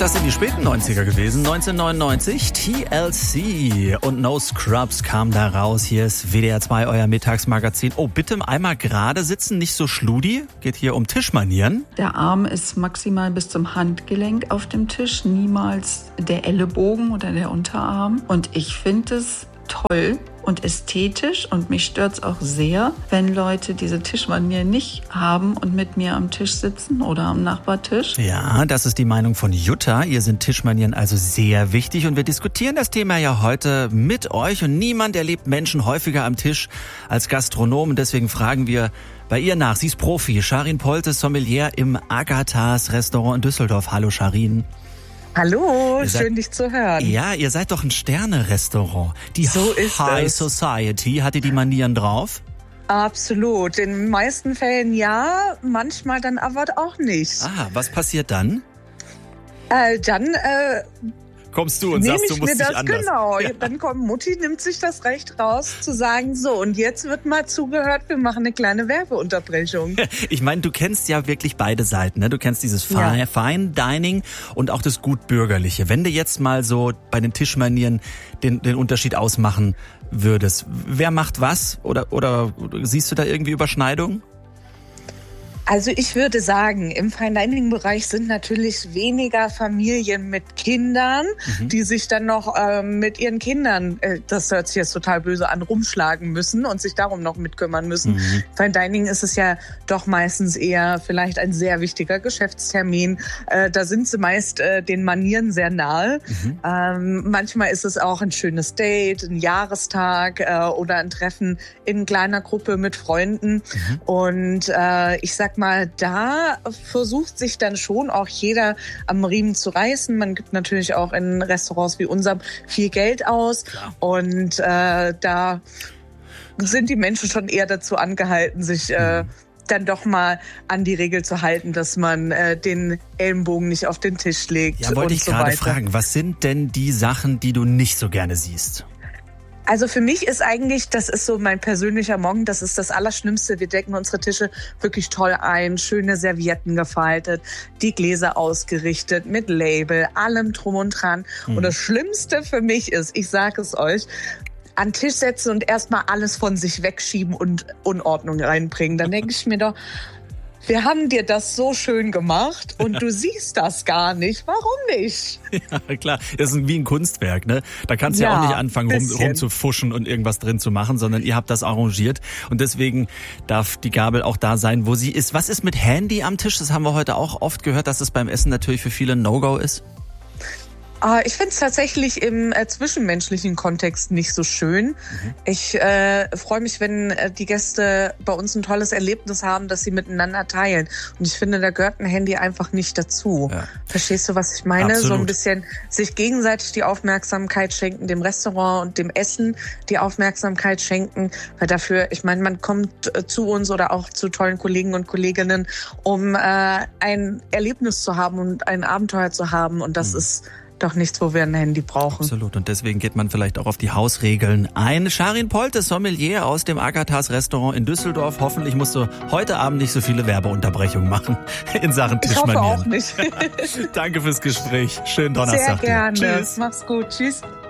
Das sind die späten 90er gewesen, 1999. TLC und No Scrubs kam da raus. Hier ist WDR 2, euer Mittagsmagazin. Oh, bitte einmal gerade sitzen, nicht so schludi. Geht hier um Tischmanieren. Der Arm ist maximal bis zum Handgelenk auf dem Tisch, niemals der Ellenbogen oder der Unterarm. Und ich finde es toll und ästhetisch und mich stört's auch sehr, wenn Leute diese Tischmanier nicht haben und mit mir am Tisch sitzen oder am Nachbartisch. Ja, das ist die Meinung von Jutta. Ihr sind Tischmanieren also sehr wichtig und wir diskutieren das Thema ja heute mit euch und niemand erlebt Menschen häufiger am Tisch als Gastronom und deswegen fragen wir bei ihr nach. Sie ist Profi, Sharin Poltes, Sommelier im Agathas Restaurant in Düsseldorf. Hallo Sharin. Hallo, schön dich zu hören. Ja, ihr seid doch ein Sterne-Restaurant. Die so High Society, hat die Manieren drauf? Absolut. In den meisten Fällen ja, manchmal dann aber auch nicht. Ah, was passiert dann? Dann kommst du und sagst, du musst dich anders. Genau, ja. Dann kommt Mutti, nimmt sich das Recht raus zu sagen, so und jetzt wird mal zugehört, wir machen eine kleine Werbeunterbrechung. Ich meine, du kennst ja wirklich beide Seiten, ne? Du kennst dieses Fine Dining und auch das Gutbürgerliche. Wenn du jetzt mal so bei den Tischmanieren den Unterschied ausmachen würdest, wer macht was oder siehst du da irgendwie Überschneidungen? Also ich würde sagen, im Fine-Dining-Bereich sind natürlich weniger Familien mit Kindern, die sich dann noch mit ihren Kindern, das hört sich jetzt total böse an, rumschlagen müssen und sich darum noch mitkümmern müssen. Fine-Dining ist es ja doch meistens eher vielleicht ein sehr wichtiger Geschäftstermin. Da sind sie meist den Manieren sehr nahe. Manchmal ist es auch ein schönes Date, ein Jahrestag oder ein Treffen in kleiner Gruppe mit Freunden. Und ich sag mal, da versucht sich dann schon auch jeder am Riemen zu reißen. Man gibt natürlich auch in Restaurants wie unserem viel Geld aus. Klar. Und da sind die Menschen schon eher dazu angehalten, sich dann doch mal an die Regel zu halten, dass man den Ellenbogen nicht auf den Tisch legt. Ja, wollte ich gerade fragen, was sind denn die Sachen, die du nicht so gerne siehst? Also für mich ist eigentlich, das ist so mein persönlicher Morgen, das ist das Allerschlimmste. Wir decken unsere Tische wirklich toll ein, schöne Servietten gefaltet, die Gläser ausgerichtet, mit Label, allem drum und dran. Und das Schlimmste für mich ist, ich sage es euch, an den Tisch setzen und erstmal alles von sich wegschieben und Unordnung reinbringen. Dann denke ich mir doch, wir haben dir das so schön gemacht und du siehst das gar nicht. Warum nicht? Ja, klar. Das ist wie ein Kunstwerk, ne? Da kannst du ja auch nicht anfangen, rumzufuschen und irgendwas drin zu machen, sondern ihr habt das arrangiert. Und deswegen darf die Gabel auch da sein, wo sie ist. Was ist mit Handy am Tisch? Das haben wir heute auch oft gehört, dass es beim Essen natürlich für viele ein No-Go ist. Ich finde es tatsächlich im zwischenmenschlichen Kontext nicht so schön. Ich freue mich, wenn die Gäste bei uns ein tolles Erlebnis haben, das sie miteinander teilen. Und ich finde, da gehört ein Handy einfach nicht dazu. Ja. Verstehst du, was ich meine? Absolut. So ein bisschen sich gegenseitig die Aufmerksamkeit schenken, dem Restaurant und dem Essen die Aufmerksamkeit schenken. Weil dafür, ich meine, man kommt zu uns oder auch zu tollen Kollegen und Kolleginnen, um ein Erlebnis zu haben und ein Abenteuer zu haben. Und das ist doch nichts, wo wir ein Handy brauchen. Absolut. Und deswegen geht man vielleicht auch auf die Hausregeln ein. Sharin Poltes, Sommelier aus dem Agathas Restaurant in Düsseldorf. Hoffentlich musst du heute Abend nicht so viele Werbeunterbrechungen machen in Sachen Tischmanieren. Ich hoffe auch nicht. Danke fürs Gespräch. Schönen Donnerstag. Sehr gerne. Tschüss. Mach's gut. Tschüss.